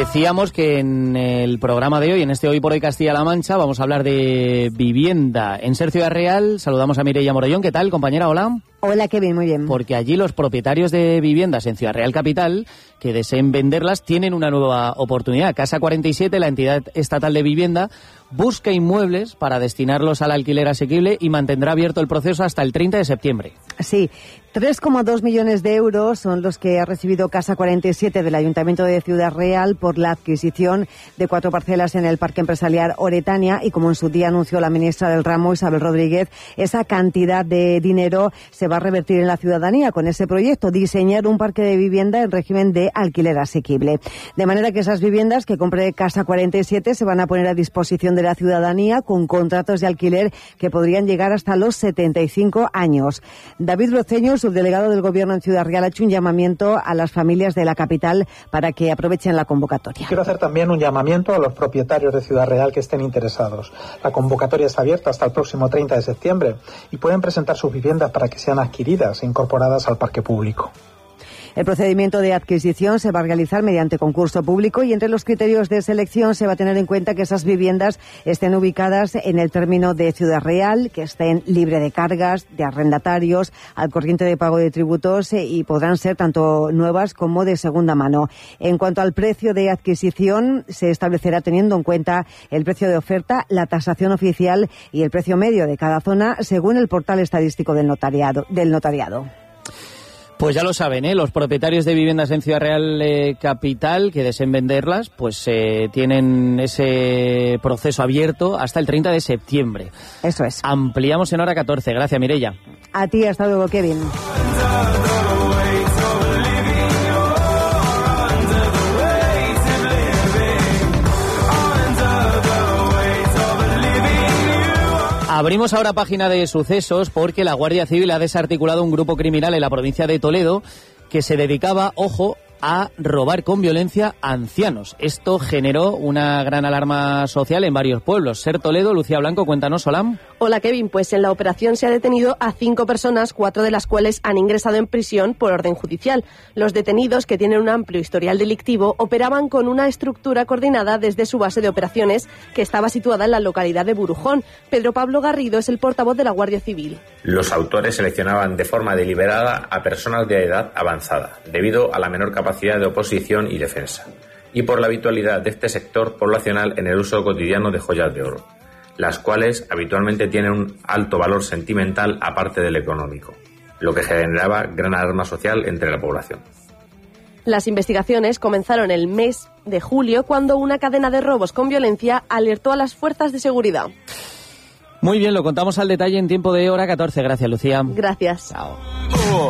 Decíamos que en el programa de hoy, en este Hoy por Hoy Castilla-La Mancha, vamos a hablar de vivienda. En Ser Ciudad Real saludamos a Mireia Morollón. ¿Qué tal, compañera? Hola. Hola, Kevin, muy bien. Porque allí los propietarios de viviendas en Ciudad Real Capital que deseen venderlas tienen una nueva oportunidad. Casa 47, la entidad estatal de vivienda, busca inmuebles para destinarlos al alquiler asequible y mantendrá abierto el proceso hasta el 30 de septiembre. Sí, 3,2 millones de euros son los que ha recibido Casa 47 del Ayuntamiento de Ciudad Real por la adquisición de 4 parcelas en el Parque Empresarial Oretania, y como en su día anunció la ministra del ramo, Isabel Rodríguez, esa cantidad de dinero se va a revertir en la ciudadanía con ese proyecto, diseñar un parque de vivienda en régimen de alquiler asequible. De manera que esas viviendas que compre Casa 47 se van a poner a disposición de la ciudadanía con contratos de alquiler que podrían llegar hasta los 75 años. David Roceño, subdelegado del Gobierno en Ciudad Real, ha hecho un llamamiento a las familias de la capital para que aprovechen la convocatoria. Quiero hacer también un llamamiento a los propietarios de Ciudad Real que estén interesados. La convocatoria está abierta hasta el próximo 30 de septiembre y pueden presentar sus viviendas para que sean adquiridas e incorporadas al parque público. El procedimiento de adquisición se va a realizar mediante concurso público y entre los criterios de selección se va a tener en cuenta que esas viviendas estén ubicadas en el término de Ciudad Real, que estén libre de cargas, de arrendatarios, al corriente de pago de tributos y podrán ser tanto nuevas como de segunda mano. En cuanto al precio de adquisición, se establecerá teniendo en cuenta el precio de oferta, la tasación oficial y el precio medio de cada zona según el portal estadístico del notariado. Pues ya lo saben, los propietarios de viviendas en Ciudad Real Capital que deseen venderlas, pues tienen ese proceso abierto hasta el 30 de septiembre. Eso es. Ampliamos en hora 14. Gracias, Mireia. A ti, hasta luego, Kevin. Abrimos ahora página de sucesos porque la Guardia Civil ha desarticulado un grupo criminal en la provincia de Toledo que se dedicaba, ojo, a robar con violencia a ancianos. Esto generó una gran alarma social en varios pueblos. Ser Toledo, Lucía Blanco, cuéntanos, Solam. Hola, Kevin. Pues en la operación se ha detenido a 5 personas, 4 de las cuales han ingresado en prisión por orden judicial. Los detenidos, que tienen un amplio historial delictivo, operaban con una estructura coordinada desde su base de operaciones, que estaba situada en la localidad de Burujón. Pedro Pablo Garrido es el portavoz de la Guardia Civil. Los autores seleccionaban de forma deliberada a personas de edad avanzada, debido a la menor capacidad de oposición y defensa, y por la habitualidad de este sector poblacional en el uso cotidiano de joyas de oro, las cuales habitualmente tienen un alto valor sentimental aparte del económico, lo que generaba gran alarma social entre la población. Las investigaciones comenzaron el mes de julio cuando una cadena de robos con violencia alertó a las fuerzas de seguridad. Muy bien, lo contamos al detalle en tiempo de hora 14. Gracias, Lucía. Gracias. Chao.